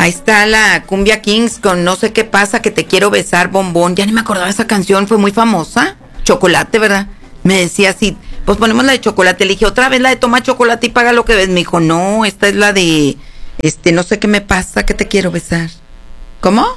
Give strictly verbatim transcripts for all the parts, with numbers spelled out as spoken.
Ahí está la Cumbia Kings con No sé qué pasa, que te quiero besar, bombón. Ya ni me acordaba de esa canción, fue muy famosa. Chocolate, ¿verdad? Me decía así, pues ponemos la de Chocolate. Le dije, otra vez la de Toma Chocolate y paga lo que ves. Me dijo, no, esta es la de, este, No sé qué me pasa, que te quiero besar. ¿Cómo?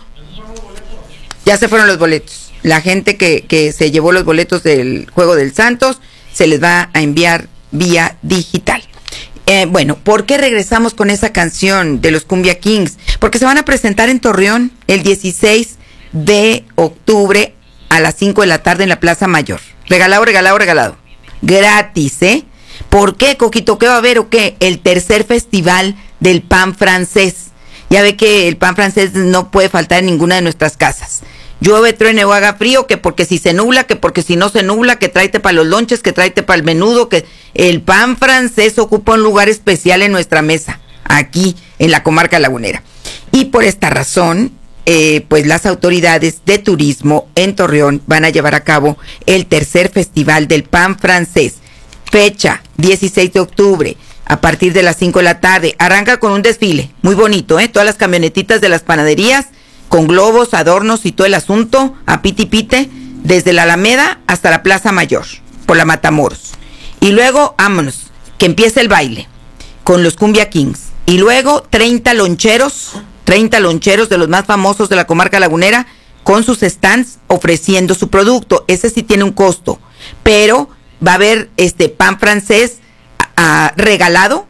Ya se fueron los boletos. La gente que, que se llevó los boletos del Juego del Santos se les va a enviar vía digital. Eh, bueno, ¿por qué regresamos con esa canción de los Cumbia Kings? Porque se van a presentar en Torreón el dieciséis de octubre a las cinco de la tarde en la Plaza Mayor. Regalado, regalado, regalado. Gratis, ¿eh? ¿Por qué, Coquito? ¿Qué va a haber o qué? El tercer festival del pan francés. Ya ve que el pan francés no puede faltar en ninguna de nuestras casas. Llueve, truene o haga frío, que porque si se nubla, que porque si no se nubla, que tráete para los lonches, que tráete para el menudo, que el pan francés ocupa un lugar especial en nuestra mesa, aquí en la comarca lagunera. Y por esta razón, eh, pues las autoridades de turismo en Torreón van a llevar a cabo el tercer festival del pan francés. Fecha, dieciséis de octubre, a partir de las cinco de la tarde. Arranca con un desfile, muy bonito, ¿eh? Todas las camionetitas de las panaderías, con globos, adornos y todo el asunto, a piti pite, desde la Alameda hasta la Plaza Mayor, por la Matamoros. Y luego, vámonos, que empiece el baile, con los Cumbia Kings. Y luego, treinta loncheros, treinta loncheros de los más famosos de la comarca lagunera, con sus stands ofreciendo su producto. Ese sí tiene un costo, pero va a haber este pan francés a, a, regalado,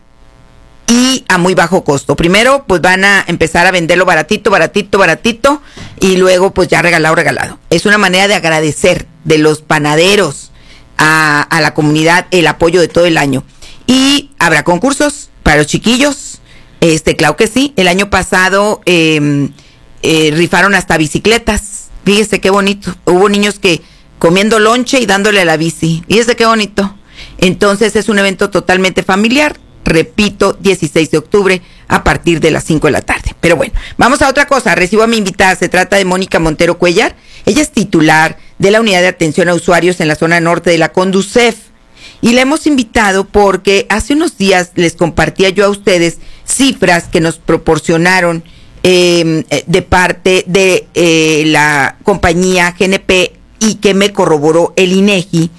y a muy bajo costo. Primero, pues van a empezar a venderlo baratito, baratito, baratito, y luego, pues ya regalado, regalado. Es una manera de agradecer de los panaderos a, a la comunidad el apoyo de todo el año. Y habrá concursos para los chiquillos, este, claro que sí. El año pasado eh, eh, rifaron hasta bicicletas. Fíjese qué bonito. Hubo niños que comiendo lonche y dándole a la bici. Fíjese qué bonito. Entonces es un evento totalmente familiar. Repito, dieciséis de octubre a partir de las cinco de la tarde. Pero bueno, vamos a otra cosa. Recibo a mi invitada, se trata de Mónica Montero Cuellar. Ella es titular de la Unidad de Atención a Usuarios en la zona norte de la Conducef. Y la hemos invitado porque hace unos días les compartía yo a ustedes cifras que nos proporcionaron eh, de parte de eh, la compañía G N P y que me corroboró el INEGI,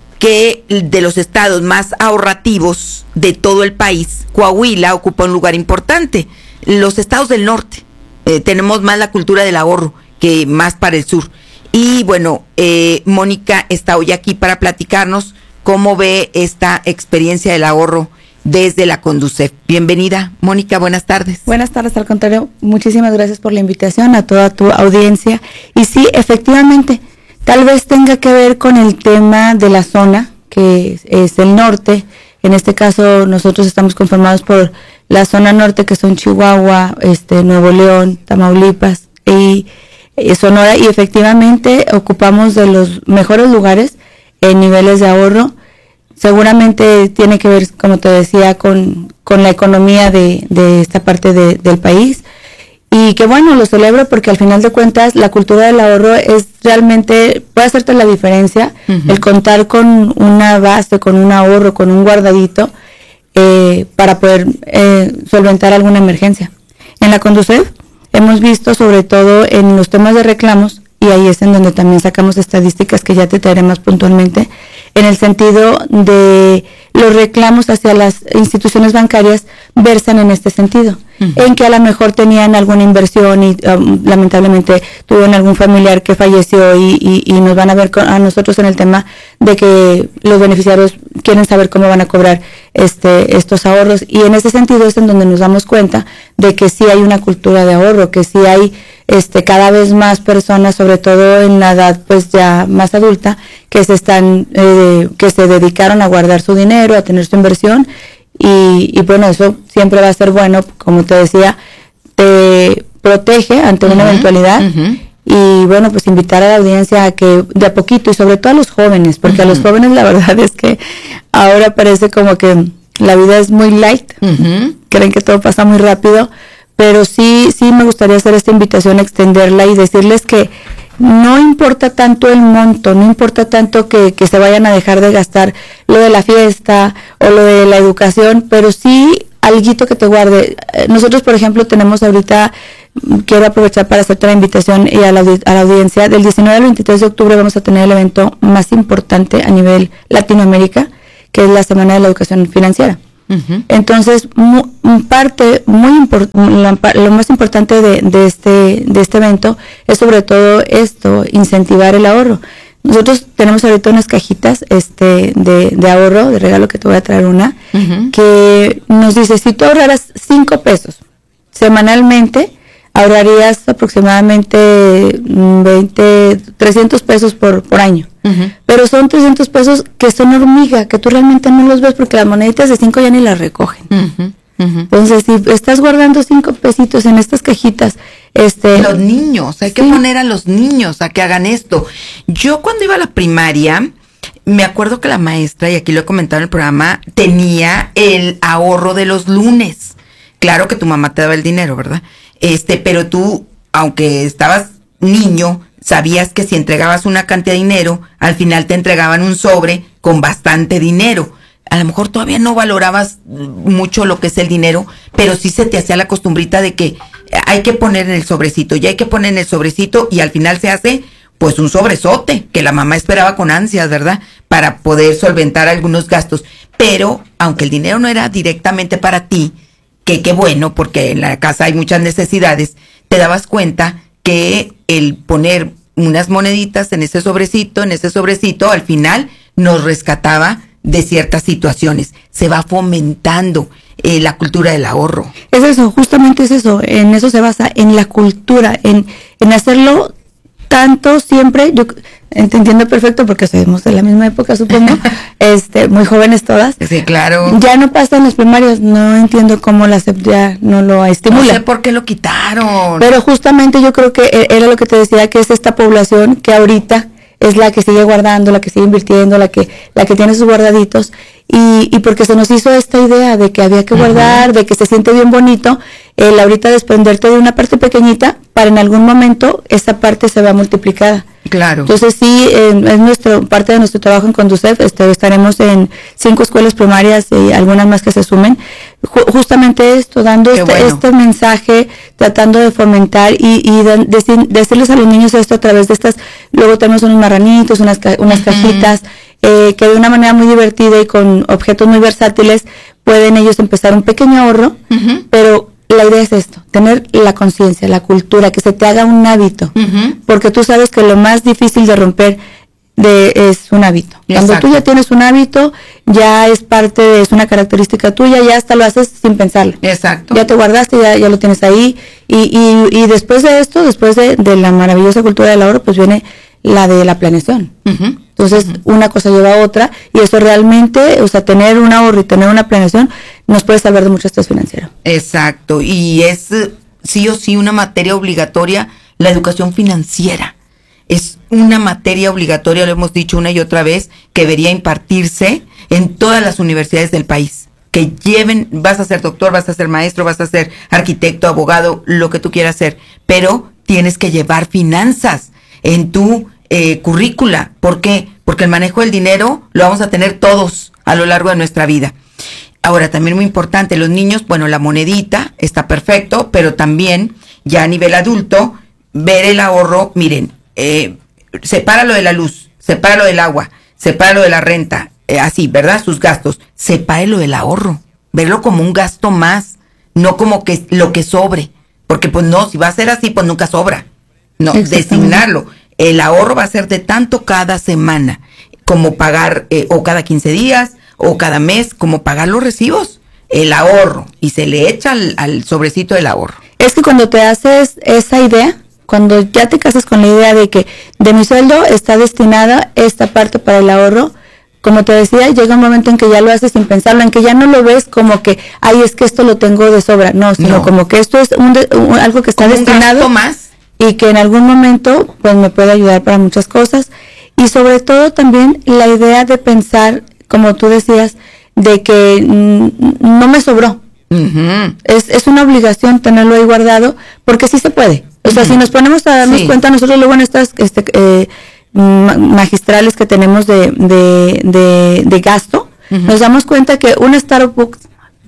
que de los estados más ahorrativos de todo el país, Coahuila ocupa un lugar importante. Los estados del norte eh, tenemos más la cultura del ahorro que más para el sur. Y bueno, eh, Mónica está hoy aquí para platicarnos cómo ve esta experiencia del ahorro desde la Conducef. Bienvenida, Mónica, buenas tardes. Buenas tardes, al contrario, muchísimas gracias por la invitación a toda tu audiencia. Y sí, efectivamente, tal vez tenga que ver con el tema de la zona, que es, es el norte. En este caso, nosotros estamos conformados por la zona norte, que son Chihuahua, este, Nuevo León, Tamaulipas y, y Sonora, y efectivamente ocupamos de los mejores lugares en niveles de ahorro. Seguramente tiene que ver, como te decía, con, con la economía de, de esta parte de, del país. Y que bueno, lo celebro porque al final de cuentas la cultura del ahorro es realmente, puede hacerte la diferencia, uh-huh. El contar con una base, con un ahorro, con un guardadito, eh, para poder eh, solventar alguna emergencia. En la Conducef hemos visto sobre todo en los temas de reclamos, y ahí es en donde también sacamos estadísticas que ya te traeré más puntualmente, en el sentido de los reclamos hacia las instituciones bancarias versan en este sentido, uh-huh. En que a lo mejor tenían alguna inversión y um, lamentablemente tuvieron algún familiar que falleció y, y, y nos van a ver con, a nosotros en el tema de que los beneficiarios quieren saber cómo van a cobrar este estos ahorros, y en ese sentido es en donde nos damos cuenta de que sí hay una cultura de ahorro, que sí hay este cada vez más personas, sobre todo en la edad pues ya más adulta, que se están eh, que se dedicaron a guardar su dinero, a tener su inversión, y, y bueno, eso siempre va a ser bueno, como te decía, te protege ante una uh-huh, eventualidad, uh-huh. Y bueno, pues invitar a la audiencia a que de a poquito, y sobre todo a los jóvenes, porque uh-huh. a los jóvenes la verdad es que ahora parece como que la vida es muy light, uh-huh. Creen que todo pasa muy rápido, pero sí, sí me gustaría hacer esta invitación, extenderla y decirles que no importa tanto el monto, no importa tanto que, que se vayan a dejar de gastar lo de la fiesta o lo de la educación, pero sí alguito que te guarde. Nosotros, por ejemplo, tenemos ahorita, quiero aprovechar para hacerte la invitación y a la, a la audiencia, del diecinueve al veintitrés de octubre vamos a tener el evento más importante a nivel Latinoamérica, que es la Semana de la Educación Financiera. Uh-huh. Entonces, mu, parte muy import, la, lo más importante de, de este de este evento es sobre todo esto, incentivar el ahorro. Nosotros tenemos ahorita unas cajitas este de, de ahorro, de regalo, que te voy a traer una, uh-huh, que nos dice, si tú ahorraras cinco pesos semanalmente, ahorrarías aproximadamente veinte, trescientos pesos por, por año. Uh-huh. Pero son trescientos pesos que son hormiga, que tú realmente no los ves porque las moneditas de cinco ya ni las recogen. Uh-huh. Uh-huh. Entonces, si estás guardando cinco pesitos en estas cajitas, este... Los niños, hay que sí. poner a los niños a que hagan esto. Yo cuando iba a la primaria, me acuerdo que la maestra, y aquí lo he comentado en el programa, tenía el ahorro de los lunes. Claro que tu mamá te daba el dinero, ¿verdad? Este, pero tú, aunque estabas niño, sabías que si entregabas una cantidad de dinero, al final te entregaban un sobre con bastante dinero. A lo mejor todavía no valorabas mucho lo que es el dinero, pero sí se te hacía la costumbrita de que hay que poner en el sobrecito, y hay que poner en el sobrecito, y al final se hace pues un sobresote, que la mamá esperaba con ansias, ¿verdad? Para poder solventar algunos gastos. Pero, aunque el dinero no era directamente para ti, que qué bueno, porque en la casa hay muchas necesidades, te dabas cuenta que el poner unas moneditas en ese sobrecito, en ese sobrecito, al final nos rescataba de ciertas situaciones. Se va fomentando eh, la cultura del ahorro. Es eso, justamente es eso, en eso se basa, en la cultura, en, en hacerlo tanto siempre. Yo entiendo perfecto porque somos de la misma época, supongo, este, muy jóvenes todas. Sí, claro. Ya no pasa en las primarias, no entiendo cómo la S E P ya no lo estimula. No sé por qué lo quitaron. Pero justamente yo creo que era lo que te decía, que es esta población que ahorita es la que sigue guardando, la que sigue invirtiendo, la que la que tiene sus guardaditos, y, y porque se nos hizo esta idea de que había que guardar, uh-huh, de que se siente bien bonito, el ahorita desprenderte de una parte pequeñita, para en algún momento esa parte se vea multiplicada. Claro. Entonces sí, eh, es nuestro parte de nuestro trabajo en Conducef. Este, estaremos en cinco escuelas primarias y algunas más que se sumen. Ju- justamente esto, dando este, bueno. este mensaje, tratando de fomentar y, y de, de, decirles a los niños esto a través de estas. Luego tenemos unos marranitos, unas, ca- unas uh-huh. cajitas, eh, que de una manera muy divertida y con objetos muy versátiles pueden ellos empezar un pequeño ahorro, uh-huh, pero la idea es esto, tener la conciencia, la cultura, que se te haga un hábito, uh-huh, porque tú sabes que lo más difícil de romper de, es un hábito. Exacto. Cuando tú ya tienes un hábito, ya es parte, de, es una característica tuya, ya hasta lo haces sin pensarlo. Exacto. Ya te guardaste, ya, ya lo tienes ahí, y, y, y después de esto, después de, de la maravillosa cultura del ahorro, pues viene la de la planeación. Uh-huh. Entonces, uh-huh, una cosa lleva a otra, y eso realmente, o sea, tener un ahorro y tener una planeación nos puede salvar de mucho estrés financiero. Exacto, y es sí o sí una materia obligatoria, la educación financiera. Es una materia obligatoria, lo hemos dicho una y otra vez, que debería impartirse en todas las universidades del país. Que lleven, vas a ser doctor, vas a ser maestro, vas a ser arquitecto, abogado, lo que tú quieras ser, pero tienes que llevar finanzas en tu eh, currícula. ¿Por qué? Porque el manejo del dinero lo vamos a tener todos a lo largo de nuestra vida. Ahora, también muy importante, los niños, bueno, la monedita está perfecto, pero también ya a nivel adulto, ver el ahorro. Miren, eh, separa lo de la luz, separa lo del agua, separa lo de la renta, eh, así, ¿verdad? Sus gastos, separe lo del ahorro, verlo como un gasto más, no como que lo que sobre, porque pues no, si va a ser así, pues nunca sobra. No, designarlo. El ahorro va a ser de tanto cada semana, como pagar, eh, o cada quince días, o cada mes, como pagar los recibos. El ahorro, y se le echa al, al sobrecito del ahorro. Es que cuando te haces esa idea, cuando ya te casas con la idea de que de mi sueldo está destinada esta parte para el ahorro, como te decía, llega un momento en que ya lo haces sin pensarlo, en que ya no lo ves como que, ay, es que esto lo tengo de sobra. No, sino no, como que esto es un de, un, algo que está como destinado. Un gasto más. Y que en algún momento pues me puede ayudar para muchas cosas, y sobre todo también la idea de pensar, como tú decías, de que mm, no me sobró. Uh-huh. Es, es una obligación tenerlo ahí guardado, porque sí se puede. O sea, uh-huh, si nos ponemos a darnos sí. cuenta nosotros luego en estas este, eh, magistrales que tenemos de, de, de, de gasto, uh-huh, nos damos cuenta que un Starbucks,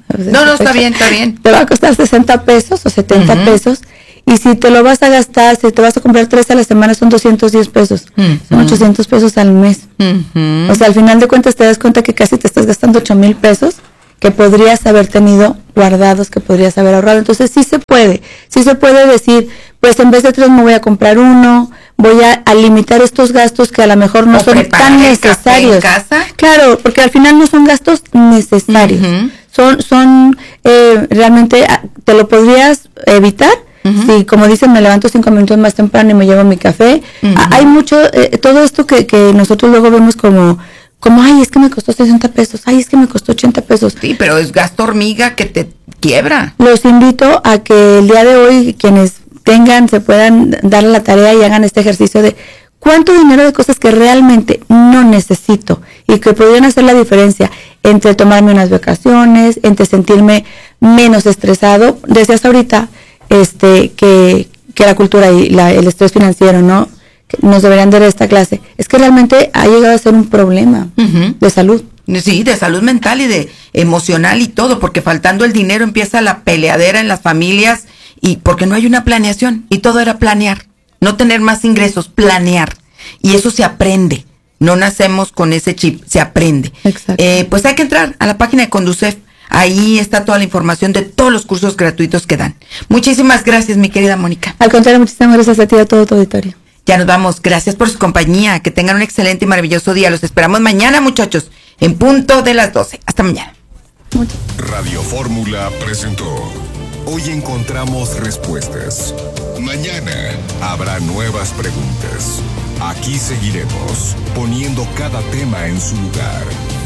No, no, está bien, está bien. Te va a costar sesenta pesos o setenta uh-huh. pesos. Y si te lo vas a gastar, si te vas a comprar tres a la semana, son doscientos diez pesos. Uh-huh. Son ochocientos pesos al mes. Uh-huh. O sea, al final de cuentas te das cuenta que casi te estás gastando ocho mil pesos que podrías haber tenido guardados, que podrías haber ahorrado. Entonces sí se puede, sí se puede decir, pues en vez de tres me voy a comprar uno, voy a, a limitar estos gastos que a lo mejor no o son tan necesarios. ¿En casa? Claro, porque al final no son gastos necesarios. Uh-huh. Son, son eh, realmente, te lo podrías evitar. Uh-huh. Sí, como dicen, me levanto cinco minutos más temprano y me llevo mi café. Uh-huh. Hay mucho, eh, todo esto que, que nosotros luego vemos como, como, ay, es que me costó sesenta pesos, ay, es que me costó ochenta pesos. Sí, pero es gasto hormiga que te quiebra. Los invito a que el día de hoy, quienes tengan, se puedan dar la tarea y hagan este ejercicio de cuánto dinero de cosas que realmente no necesito y que podrían hacer la diferencia entre tomarme unas vacaciones, entre sentirme menos estresado. Decías ahorita, este, que, que la cultura y la, el estrés financiero, ¿no? Que nos deberían dar esta clase. Es que realmente ha llegado a ser un problema uh-huh. de salud. Sí, de salud mental y de emocional y todo, porque faltando el dinero empieza la peleadera en las familias y porque no hay una planeación y todo era planear, no tener más ingresos, planear. Y eso se aprende, no nacemos con ese chip, se aprende. Exacto. Eh, pues hay que entrar a la página de Conducef. Ahí está toda la información de todos los cursos gratuitos que dan. Muchísimas gracias, mi querida Mónica. Al contrario, muchísimas gracias a ti y a todo tu auditorio. Ya nos vamos. Gracias por su compañía. Que tengan un excelente y maravilloso día. Los esperamos mañana, muchachos, en punto de las doce. Hasta mañana. Muchas. Radio Fórmula presentó. Hoy encontramos respuestas. Mañana habrá nuevas preguntas. Aquí seguiremos poniendo cada tema en su lugar.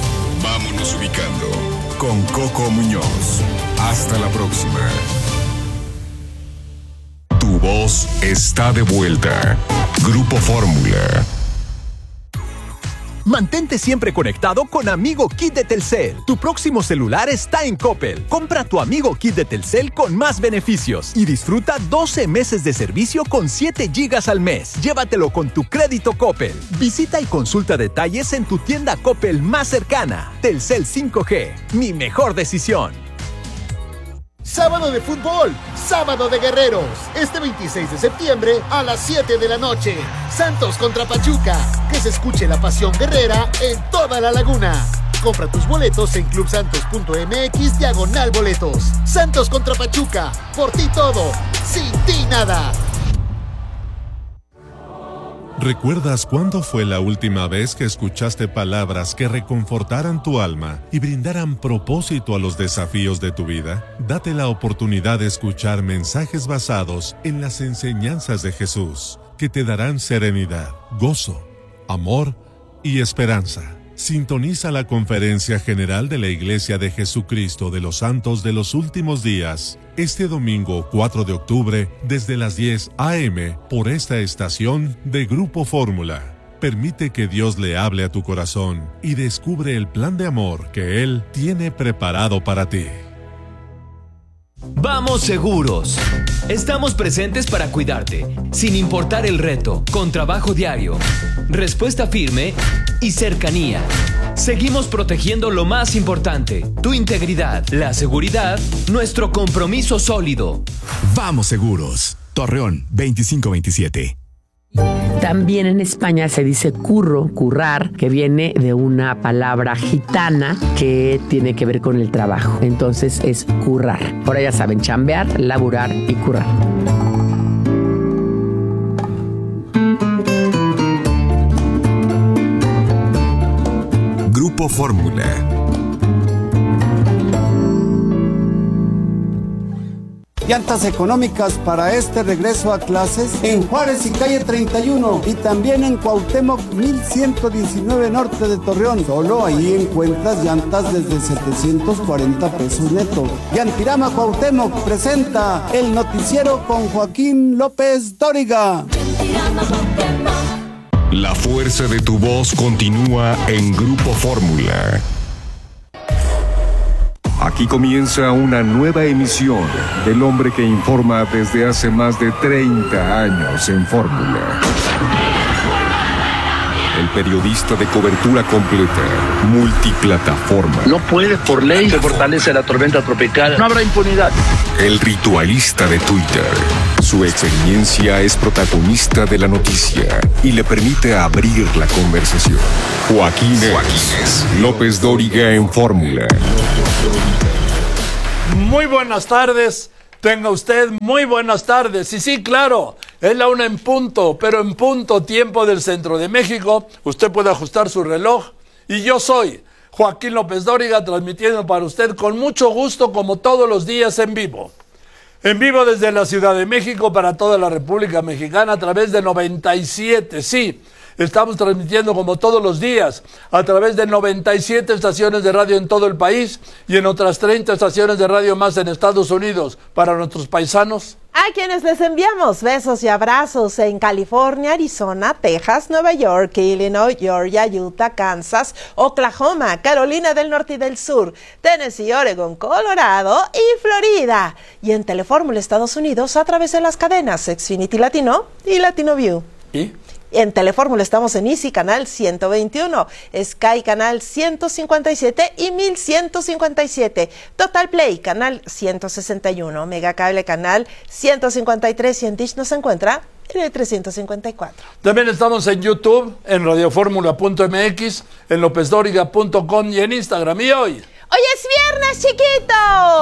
Vámonos ubicando con Coco Muñoz. Hasta la próxima. Tu voz está de vuelta. Grupo Fórmula. Mantente siempre conectado con Amigo Kit de Telcel. Tu próximo celular está en Coppel. Compra tu Amigo Kit de Telcel con más beneficios y disfruta doce meses de servicio con siete gigas al mes. Llévatelo con tu crédito Coppel. Visita y consulta detalles en tu tienda Coppel más cercana. Telcel cinco G, mi mejor decisión. Sábado de fútbol, sábado de guerreros. Este veintiséis de septiembre a las siete de la noche. Santos contra Pachuca. Que se escuche la pasión guerrera en toda la laguna. Compra tus boletos en clubsantos.mx diagonal boletos. Santos contra Pachuca. Por ti todo, sin ti nada. ¿Recuerdas cuándo fue la última vez que escuchaste palabras que reconfortaran tu alma y brindaran propósito a los desafíos de tu vida? Date la oportunidad de escuchar mensajes basados en las enseñanzas de Jesús, que te darán serenidad, gozo, amor y esperanza. Sintoniza la Conferencia General de la Iglesia de Jesucristo de los Santos de los Últimos Días, este domingo cuatro de octubre, desde las diez a eme, por esta estación de Grupo Fórmula. Permite que Dios le hable a tu corazón y descubre el plan de amor que Él tiene preparado para ti. Vamos seguros. Estamos presentes para cuidarte, sin importar el reto, con trabajo diario, respuesta firme y cercanía. Seguimos protegiendo lo más importante, tu integridad, la seguridad, nuestro compromiso sólido. Vamos seguros. Torreón veinticinco veintisiete. También en España se dice curro, currar, que viene de una palabra gitana que tiene que ver con el trabajo. Entonces es currar. Ahora ya saben, chambear, laburar y currar. Grupo Fórmula. Llantas económicas para este regreso a clases en Juárez y calle treinta y uno y también en Cuauhtémoc mil ciento diecinueve norte de Torreón. Solo ahí encuentras llantas desde setecientos cuarenta pesos neto. Llantirama Cuauhtémoc presenta el noticiero con Joaquín López Dóriga. La fuerza de tu voz continúa en Grupo Fórmula. Aquí comienza una nueva emisión del hombre que informa desde hace más de treinta años en Fórmula. el periodista de cobertura completa, multiplataforma. No puede, por ley, se fortalece la tormenta tropical. No habrá impunidad. El ritualista de Twitter. Su experiencia es protagonista de la noticia y le permite abrir la conversación. Joaquín Joaquínez López Dóriga en Fórmula. Muy buenas tardes. Tenga usted muy buenas tardes. Y sí, claro, es la una en punto, pero en punto tiempo del centro de México. Usted puede ajustar su reloj. Y yo soy Joaquín López Dóriga, transmitiendo para usted con mucho gusto, como todos los días, en vivo. En vivo desde la Ciudad de México para toda la República Mexicana a través de noventa y siete, sí. Estamos transmitiendo como todos los días a través de noventa y siete estaciones de radio en todo el país y en otras treinta estaciones de radio más en Estados Unidos para nuestros paisanos. A quienes les enviamos besos y abrazos en California, Arizona, Texas, Nueva York, Illinois, Georgia, Utah, Kansas, Oklahoma, Carolina del Norte y del Sur, Tennessee, Oregon, Colorado y Florida. Y en Telefórmula Estados Unidos a través de las cadenas Xfinity Latino y Latino View. ¿Y? En Telefórmula estamos en Easy Canal ciento veintiuno, Sky Canal ciento cincuenta y siete y mil ciento cincuenta y siete, Total Play Canal ciento sesenta y uno, Megacable Canal ciento cincuenta y tres y en Dish nos encuentra en el trescientos cincuenta y cuatro. También estamos en YouTube, en radioformula punto m x, en lópez dóriga punto com y en Instagram. Y hoy... ¡Hoy es viernes, chiquito!